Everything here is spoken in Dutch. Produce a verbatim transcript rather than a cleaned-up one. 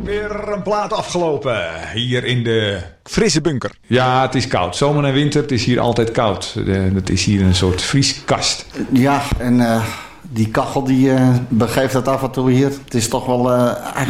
Weer een plaat afgelopen. Hier in de frisse bunker. Ja, het is koud. Zomer en winter, het is hier altijd koud. Het is hier een soort vrieskast. Ja, en uh, die kachel die uh, begeeft dat af en toe hier. Het is toch wel uh, eigenlijk